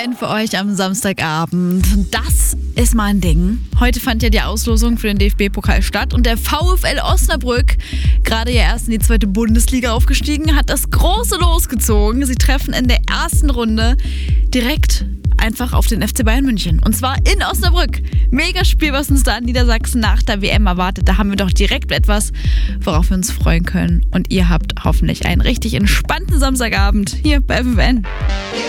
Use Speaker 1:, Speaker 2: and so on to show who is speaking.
Speaker 1: FFN für euch am Samstagabend. Das ist mal ein Ding. Heute fand ja die Auslosung für den DFB-Pokal statt und der VfL Osnabrück, gerade ja erst in die 2. Bundesliga aufgestiegen, hat das große Los gezogen. Sie treffen in der ersten Runde direkt einfach auf den FC Bayern München. Und zwar in Osnabrück. Mega Spiel, was uns da in Niedersachsen nach der WM erwartet. Da haben wir doch direkt etwas, worauf wir uns freuen können. Und ihr habt hoffentlich einen richtig entspannten Samstagabend hier bei FFN.